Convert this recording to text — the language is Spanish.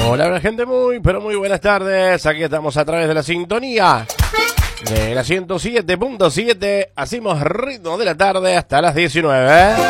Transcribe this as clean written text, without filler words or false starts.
Hola gente, muy pero muy buenas tardes. Aquí estamos a través de la sintonía de la 107.7. Hacemos ritmo de la tarde hasta las 19.